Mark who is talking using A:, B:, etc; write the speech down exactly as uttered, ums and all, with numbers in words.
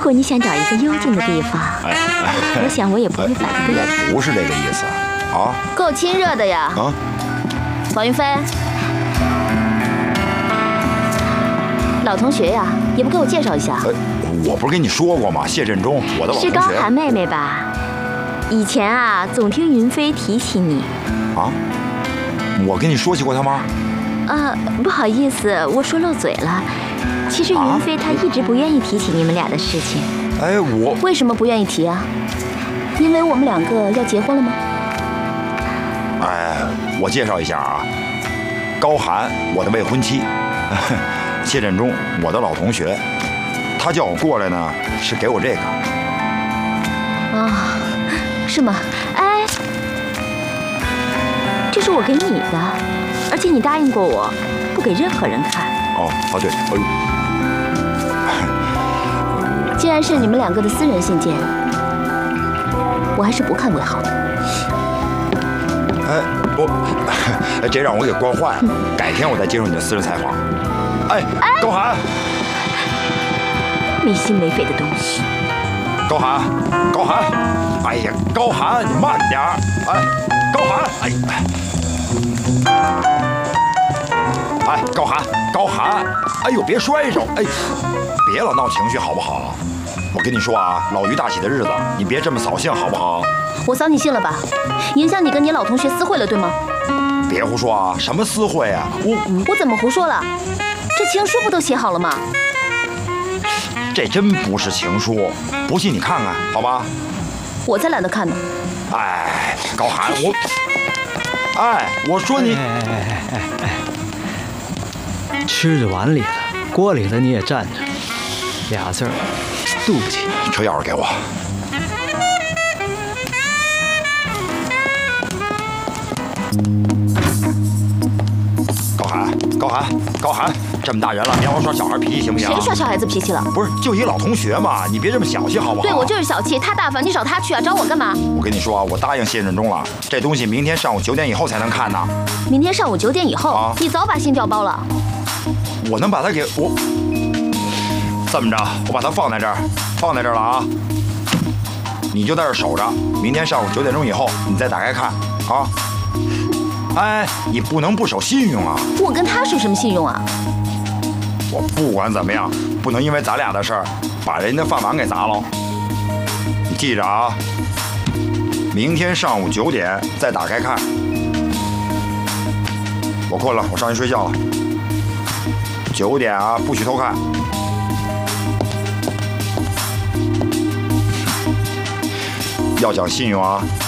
A: 果你想找一个幽静的地方，
B: 哎，
A: 我想我也不会反对。
B: 我不是这个意思，啊？
C: 够亲热的呀！
B: 啊，
C: 王云飞，老同学呀，也不给我介绍一下。
B: 呃，我不是跟你说过吗？谢振中，我的老同学。
A: 是高寒妹妹吧？以前啊，总听云飞提起你。
B: 啊？我跟你说起过她吗？
A: 啊，不好意思，我说漏嘴了。其实云飞她一直不愿意提起你们俩的事情。
B: 哎，我
C: 为什么不愿意提啊？因为我们两个要结婚了吗？
B: 哎，我介绍一下啊，高寒，我的未婚妻。谢振中，我的老同学。他叫我过来呢，是给我这个。
C: 啊，是吗？
A: 哎，这是我给你的，而且你答应过我，不给任何人看。
B: 哦，啊对，哎
C: 呦，既然是你们两个的私人信件，我还是不看为好。
B: 哎，我，这让我给惯坏了。改天我再接受你的私人采访。哎，高寒，
A: 没心没肺的东西。
B: 高寒，高寒，哎呀，高寒，你慢点儿。哎，高寒，哎，哎，高寒，高寒，哎呦，别摔着，哎，别老闹情绪好不好？我跟你说啊，老于大喜的日子，你别这么扫兴好不好？
C: 我扫你兴了吧？影响你跟你老同学私会了，对吗？
B: 别胡说啊！什么私会啊？我
C: 我怎么胡说了？这情书不都写好了吗？
B: 这真不是情书，不信你看看，好吧？
C: 我才懒得看呢。
B: 哎，高寒，我，哎，我说你，
D: 哎哎哎哎哎，吃着碗里了，锅里的你也蘸着，俩字儿，妒忌。
B: 车钥匙给我。高寒，高寒，高寒，这么大人了，别老耍小孩脾气行不行？
C: 谁耍小孩子脾气了？
B: 不是，就一老同学嘛，你别这么小气好不好？
C: 对，我就是小气，他大方，你找他去啊，找我干嘛？
B: 我跟你说啊，我答应谢振中了，这东西明天上午九点以后才能看呢。
C: 明天上午九点以后，啊、你早把信调包了。
B: 我能把它给我这么着，我把它放在这儿，放在这儿了啊。你就在这儿守着，明天上午九点钟以后你再打开看啊。哎，你不能不守信用啊！
C: 我跟他守什么信用啊？
B: 我不管怎么样，不能因为咱俩的事儿把人家饭碗给砸了。你记着啊，明天上午九点再打开看。我困了，我上去睡觉了。九点啊，不许偷看。要讲信用啊！